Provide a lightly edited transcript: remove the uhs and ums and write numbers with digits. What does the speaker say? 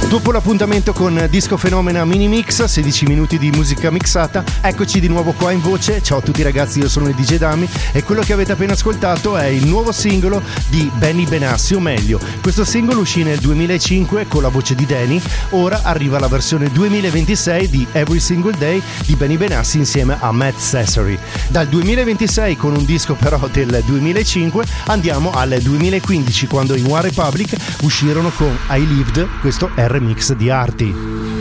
Dopo l'appuntamento con Disco Fenomena Mini Mix, 16 minuti di musica mixata, eccoci di nuovo qua in voce. Ciao a tutti ragazzi, io sono il DJ Dami e quello che avete appena ascoltato è il nuovo singolo di Benny Benassi, o meglio, questo singolo uscì nel 2005 con la voce di Danny, ora arriva la versione 2026 di Every Single Day di Benny Benassi insieme a Matt Cesari. Dal 2026, con un disco però del 2005, andiamo al 2015 quando i One Republic uscirono con I Lived, questo è il remix di Arty.